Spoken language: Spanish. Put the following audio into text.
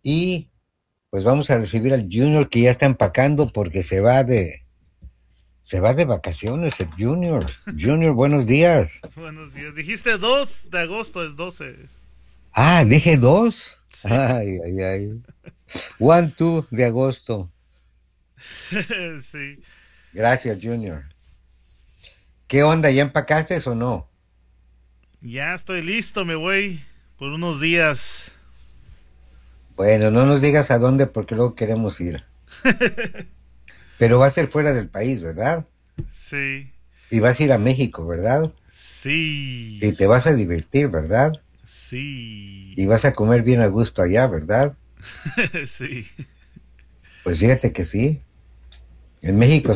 Y pues vamos a recibir al Junior que ya está empacando porque se va de vacaciones el Junior. Junior, buenos días. Buenos días. Dijiste 2 de agosto, es 12. Ah, dije dos. Sí, Ay, ay, ay. 1, 2 de agosto. sí. Gracias, Junior. ¿Qué onda? ¿Ya empacaste o no? Ya estoy listo, me voy por unos días. Bueno, no nos digas a dónde porque luego queremos ir. Pero va a ser fuera del país, ¿verdad? Sí, Y vas a ir a México, ¿verdad? sí, Y te vas a divertir, ¿verdad? sí, Y vas a comer bien a gusto allá, ¿verdad? sí. Pues fíjate que sí. En México